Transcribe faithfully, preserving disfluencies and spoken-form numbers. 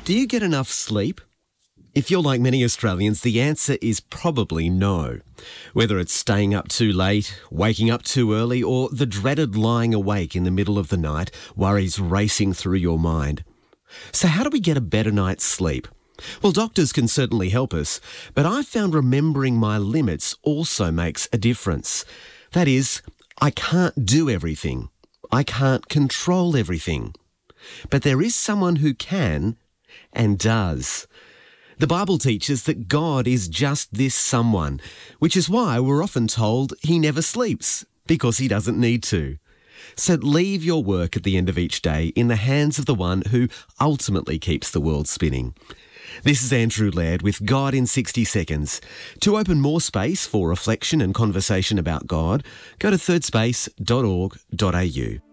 Do you get enough sleep? If you're like many Australians, the answer is probably no. Whether it's staying up too late, waking up too early, or the dreaded lying awake in the middle of the night, worries racing through your mind. So how do we get a better night's sleep? Well, doctors can certainly help us, but I've found remembering my limits also makes a difference. That is, I can't do everything. I can't control everything. But there is someone who can and does. The Bible teaches that God is just this someone, which is why we're often told he never sleeps, because he doesn't need to. So leave your work at the end of each day in the hands of the one who ultimately keeps the world spinning. This is Andrew Laird with God in sixty seconds. To open more space for reflection and conversation about God, go to third space dot org dot a u.